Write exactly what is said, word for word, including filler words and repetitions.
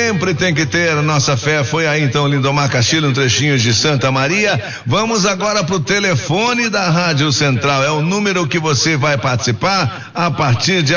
sempre tem que ter a nossa fé. Foi aí então Lindomar Castilho, um trechinho de Santa Maria. Vamos agora pro telefone da Rádio Central, é o número que você vai participar a partir de